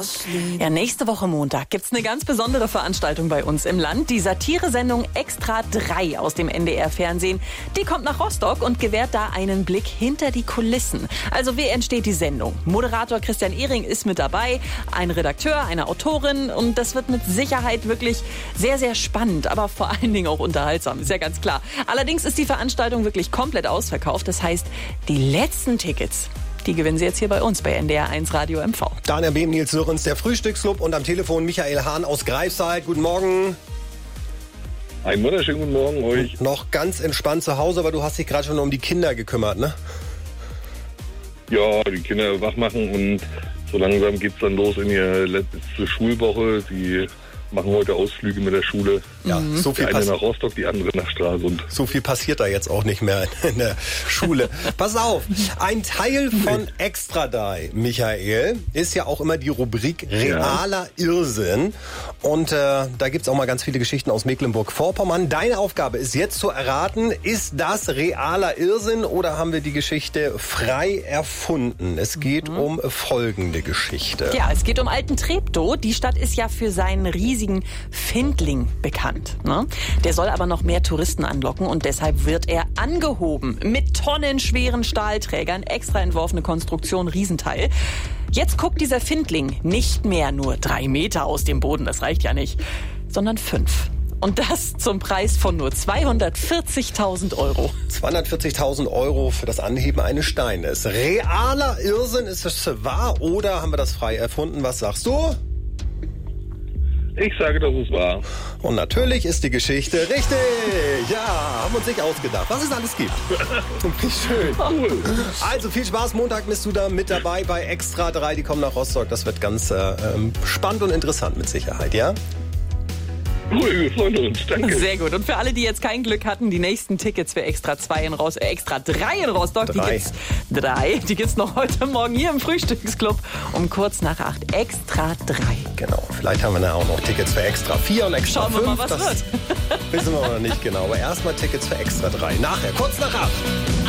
Ja, nächste Woche Montag gibt's eine ganz besondere Veranstaltung bei uns im Land. Die Satiresendung Extra 3 aus dem NDR-Fernsehen. Die kommt nach Rostock und gewährt da einen Blick hinter die Kulissen. Also wie entsteht die Sendung? Moderator Christian Ehring ist mit dabei, ein Redakteur, eine Autorin und das wird mit Sicherheit wirklich sehr, sehr spannend, aber vor allen Dingen auch unterhaltsam, ist ja ganz klar. Allerdings ist die Veranstaltung wirklich komplett ausverkauft. Das heißt, die letzten Tickets, die gewinnen Sie jetzt hier bei uns bei NDR 1 Radio MV. Daniel Behm, Nils Sörens, der Frühstücksclub und am Telefon Michael Hahn aus Greifswald. Guten Morgen. Einen wunderschönen guten Morgen euch. Noch ganz entspannt zu Hause, aber du hast dich gerade schon um die Kinder gekümmert, ne? Ja, die Kinder wach machen und so langsam geht's dann los in ihre letzte Schulwoche. Die machen heute Ausflüge mit der Schule. Ja, so viel die eine nach Rostock, die andere nach Stralsund. So viel passiert da jetzt auch nicht mehr in der Schule. Pass auf, ein Teil von Extra 3, Michael, ist ja auch immer die Rubrik realer Irrsinn. Und da gibt's auch mal ganz viele Geschichten aus Mecklenburg-Vorpommern. Deine Aufgabe ist jetzt zu erraten, ist das realer Irrsinn oder haben wir die Geschichte frei erfunden? Es geht um folgende Geschichte. Ja, es geht um Alten Treptow. Die Stadt ist ja für seinen riesigen Findling bekannt. Ne? Der soll aber noch mehr Touristen anlocken und deshalb wird er angehoben mit tonnenschweren Stahlträgern, extra entworfene Konstruktion, Riesenteil. Jetzt guckt dieser Findling nicht mehr nur 3 Meter aus dem Boden, das reicht ja nicht, sondern 5. Und das zum Preis von nur 240.000 Euro. 240.000 Euro für das Anheben eines Steines. Realer Irrsinn, ist es wahr oder haben wir das frei erfunden? Was sagst du? Ich sage, das ist wahr. Und natürlich ist die Geschichte richtig. Ja, haben wir uns nicht ausgedacht, was es alles gibt. Wie schön. Cool. Also viel Spaß. Montag bist du da mit dabei bei Extra 3. Die kommen nach Rostock. Das wird ganz spannend und interessant mit Sicherheit, ja? Cool, wir freuen uns. Danke. Sehr gut. Und für alle, die jetzt kein Glück hatten, die nächsten Tickets für Extra 3 in Rostock, die gibt's noch heute Morgen hier im Frühstücksclub um kurz nach 8. Extra 3. Genau. Vielleicht haben wir dann auch noch Tickets für Extra 4 und Extra 5. Schauen wir mal, was das wird. Wissen wir noch nicht genau. Aber erstmal Tickets für Extra 3. Nachher, kurz nach 8.